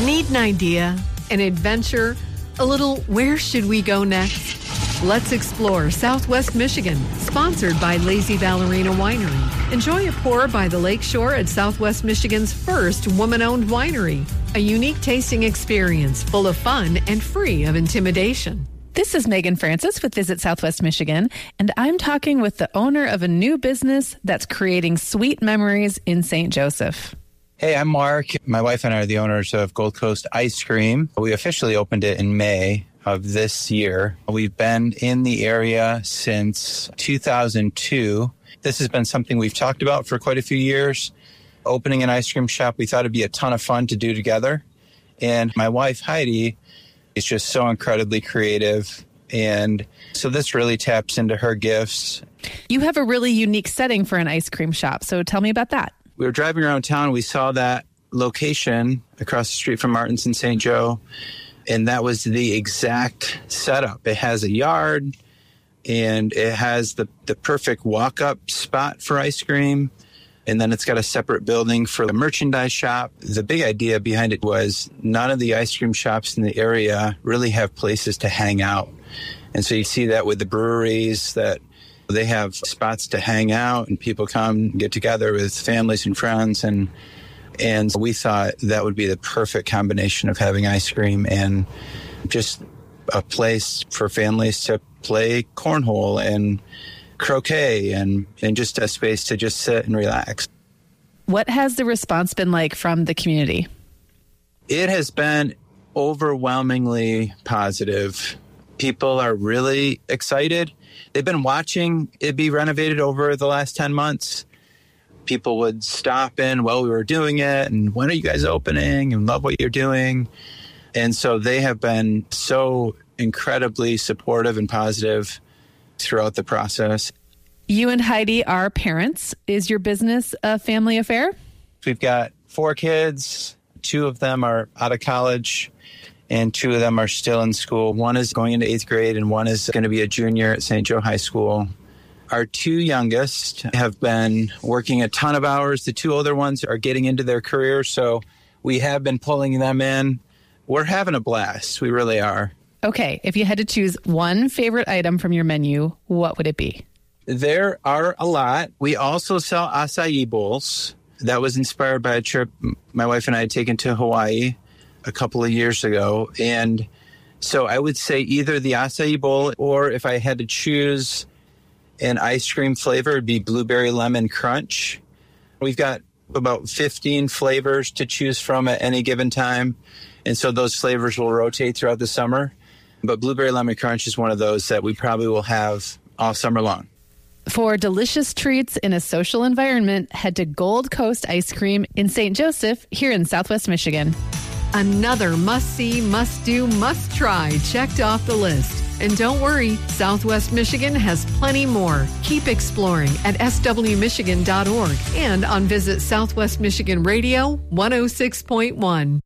Need an idea, an adventure, a little where should we go next? Let's explore Southwest Michigan, sponsored by Lazy Ballerina Winery. Enjoy a pour by the lakeshore at Southwest Michigan's first woman-owned winery. A unique tasting experience full of fun and free of intimidation. This is Megan Francis with Visit Southwest Michigan, and I'm talking with the owner of a new business that's creating sweet memories in St. Joseph. Hey, I'm Mark. My wife and I are the owners of Gold Coast Ice Cream. We officially opened it in May of this year. We've been in the area since 2002. This has been something we've talked about for quite a few years. Opening an ice cream shop, we thought it'd be a ton of fun to do together. And my wife, Heidi, is just so incredibly creative. And so this really taps into her gifts. You have a really unique setting for an ice cream shop. So tell me about that. We were driving around town. We saw that location across the street from Martin's in St. Joe. And that was the exact setup. It has a yard and it has the perfect walk-up spot for ice cream. And then it's got a separate building for the merchandise shop. The big idea behind it was none of the ice cream shops in the area really have places to hang out. And so you see that with the breweries, that they have spots to hang out and people come get together with families and friends. And we thought that would be the perfect combination of having ice cream and just a place for families to play cornhole and croquet and just a space to just sit and relax. What has the response been like from the community? It has been overwhelmingly positive. People are really excited. They've been watching it be renovated over the last 10 months. People would stop in while we were doing it and when are you guys opening and love what you're doing. And so they have been so incredibly supportive and positive throughout the process. You and Heidi are parents. Is your business a family affair? We've got 4 kids. 2 of them are out of college and 2 of them are still in school. One is going into 8th grade and one is going to be a junior at St. Joe High School. Our 2 youngest have been working a ton of hours. The 2 older ones are getting into their careers, so we have been pulling them in. We're having a blast. We really are. Okay, if you had to choose one favorite item from your menu, what would it be? There are a lot. We also sell acai bowls. That was inspired by a trip my wife and I had taken to Hawaii a couple of years ago. And so I would say either the acai bowl or if I had to choose an ice cream flavor, it'd be blueberry lemon crunch. We've got about 15 flavors to choose from at any given time. And so those flavors will rotate throughout the summer. But blueberry lemon crunch is one of those that we probably will have all summer long. For delicious treats in a social environment, head to Gold Coast Ice Cream in St. Joseph here in Southwest Michigan. Another must-see, must-do, must-try checked off the list. And don't worry, Southwest Michigan has plenty more. Keep exploring at swmichigan.org and on Visit Southwest Michigan Radio 106.1.